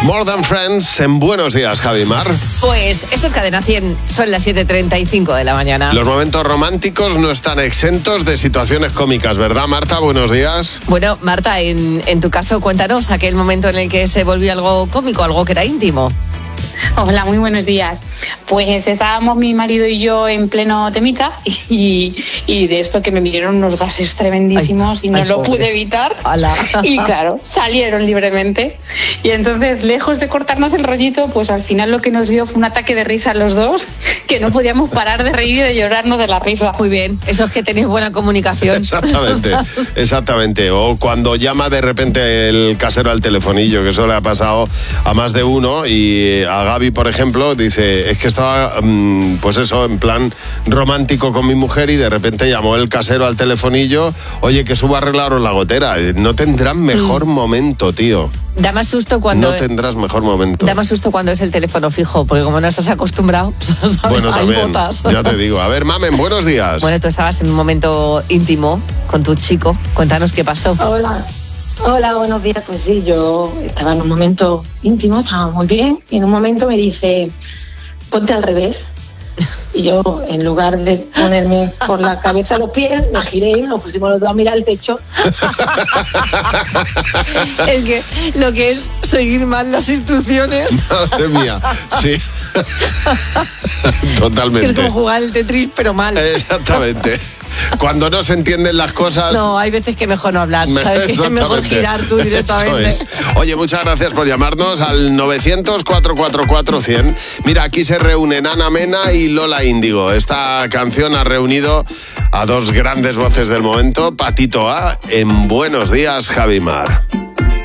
More Than Friends en Buenos Días, Javi Mar. Pues esto es Cadena 100, son las 7:35 de la mañana. Los momentos románticos no están exentos de situaciones cómicas, ¿verdad, Marta? Buenos días. Bueno, Marta, en tu caso, cuéntanos aquel momento en el que se volvió algo cómico, algo que era íntimo. Hola, muy buenos días. Pues estábamos mi marido y yo en pleno temita y de esto que me vinieron unos gases tremendísimos y no lo pude evitar. Hola. Y claro, salieron libremente. Y entonces, lejos de cortarnos el rollito, pues al final lo que nos dio fue un ataque de risa a los dos, que no podíamos parar de reír y de llorarnos de la risa. Muy bien, eso es que tenéis buena comunicación. Exactamente. O cuando llama de repente el casero al telefonillo, que eso le ha pasado a más de uno, y a Gaby, por ejemplo, dice, es que estaba, pues eso, en plan romántico con mi mujer y de repente llamó el casero al telefonillo, oye, que suba a arreglaros la gotera. No tendrán mejor momento, tío. Da más susto cuando... No tendrás mejor momento. Da más susto cuando es el teléfono fijo, porque como no estás acostumbrado, ¿sabes? Bueno, Hay también, botas. ya te digo. A ver, Mamen, buenos días. Bueno, tú estabas en un momento íntimo con tu chico. Cuéntanos qué pasó. Hola, buenos días. Pues sí, yo estaba en un momento íntimo, estaba muy bien, y en un momento me dice, ponte al revés. Y yo, en lugar de ponerme por la cabeza a los pies, me giré y nos pusimos los dos a mirar el techo. Es que lo que es seguir mal las instrucciones. Madre mía, sí. Totalmente. Es como jugar el Tetris, pero mal. Exactamente. Cuando no se entienden las cosas... No, hay veces que mejor no hablar, ¿sabes? Que es mejor girar tú directamente. Eso es. Oye, muchas gracias por llamarnos al 900-444-100. Mira, aquí se reúnen Ana Mena y Lola Índigo. Esta canción ha reunido a dos grandes voces del momento, Patito A, en Buenos Días, Javi Mar.